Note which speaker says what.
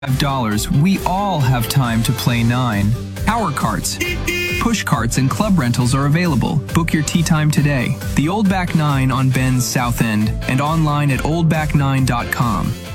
Speaker 1: $5, we all have time to play 9. Power carts, push carts, and club rentals are available. Book your tea time today. The Old Back 9 on Bend's South End and online at oldback9.com.